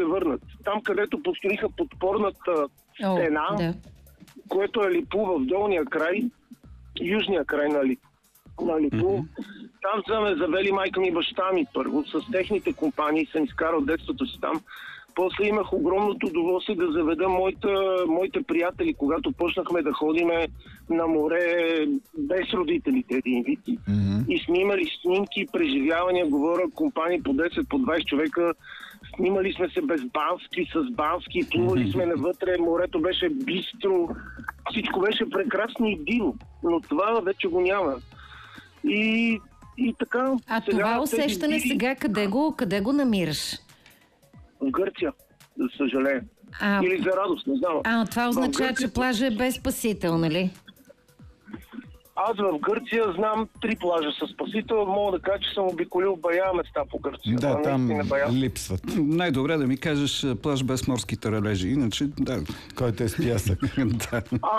се върнат. Там, където построиха подпорната стена, което е Липу в долния край, южния край на Липу, там са ме завели майка ми и баща ми първо, с техните компании съм изкарал детството си там. После имах огромното удоволствие да заведа моите приятели, когато почнахме да ходиме на море без родителите един вид. И сме имали снимки, преживявания, говоря компании по 10, по 20 човека. Снимали сме се без бански, с бански, плували сме навътре, морето беше бистро, всичко беше прекрасно и диво, но това вече го няма. И така... А това усещане сега къде го намираш? В Гърция, за съжаление. Или за радост, не знам. Това означава, че плажа е без спасител, нали? Аз в Гърция знам 3 плажа със спасител. Мога да кажа, че съм обиколил бая места по Гърция. Да, там липсват. Най-добре да ми кажеш плаж без морски таралежи. Иначе, да. Който е с пясък. Да.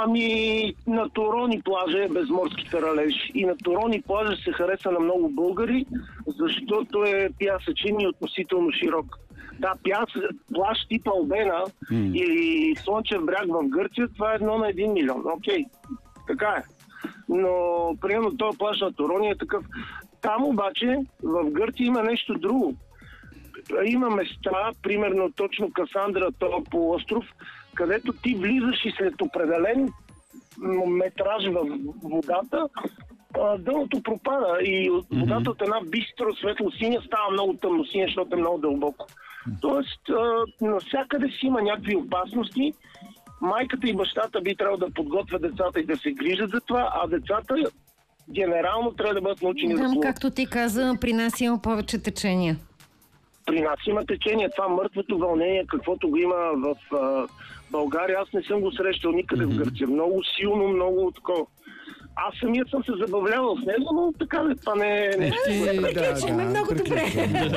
На Торони плажа е без морски таралежи. И на Торони плажа се хареса на много българи, защото е пясъчен и относително широк. Да, плаж типа Албена или Слънчев бряг в Гърция, това е 1 на 1 милион. Окей, така е. Но, примерно, този плаж на Торони е такъв. Там обаче, в Гърция има нещо друго. Има места, примерно точно Касандра, този полуостров, където ти влизаш и след определен метраж в водата, дъното пропада и водата от една бистро светло-синя става много тъмно-синя, защото е много дълбоко. Тоест, навсякъде си има някакви опасности. Майката и бащата би трябвало да подготвят децата и да се грижат за това, а децата генерално трябва да бъдат научени да плуват. Както ти каза, при нас има повече течения. При нас има течение. Това мъртвото вълнение, каквото го има в България, аз не съм го срещал никъде в Гърция. Много силно, много такова. Аз самият съм се забавлявал с него, но така ли, това не е нещо. Приключваме много добре.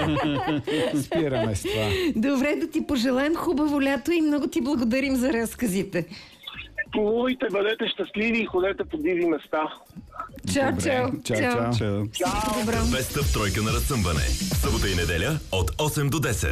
Спираме с това. Добре, да ти пожелаем хубаво лято и много ти благодарим за разказите. Плувайте, бъдете щастливи и ходете по диви места. Чао, чао. Чао. Добро. Беста в тройка на разсъмване. Събота и неделя от 8 до 10.